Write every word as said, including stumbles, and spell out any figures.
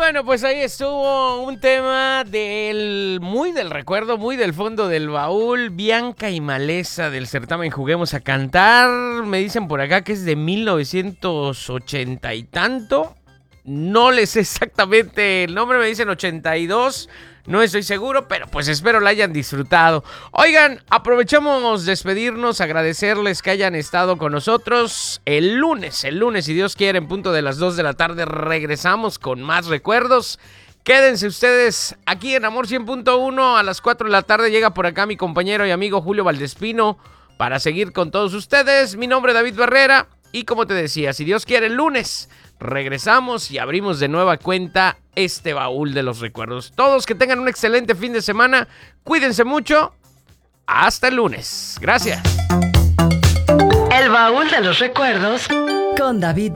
bueno, pues ahí estuvo un tema del muy del recuerdo, muy del fondo del baúl. Bianca y Maleza del certamen Juguemos a Cantar. Me dicen por acá que es de mil novecientos ochenta y tanto. No les sé exactamente el nombre, me dicen ochenta y dos. No estoy seguro, pero pues espero la hayan disfrutado. Oigan, aprovechamos despedirnos, agradecerles que hayan estado con nosotros. El lunes, el lunes, si Dios quiere, en punto de las dos de la tarde, regresamos con más recuerdos. Quédense ustedes aquí en Amor cien punto uno. A las cuatro de la tarde llega por acá mi compañero y amigo Julio Valdespino para seguir con todos ustedes. Mi nombre es David Barrera y como te decía, si Dios quiere, el lunes regresamos y abrimos de nueva cuenta este baúl de los recuerdos. Todos que tengan un excelente fin de semana. Cuídense mucho. Hasta el lunes. Gracias. El baúl de los recuerdos con David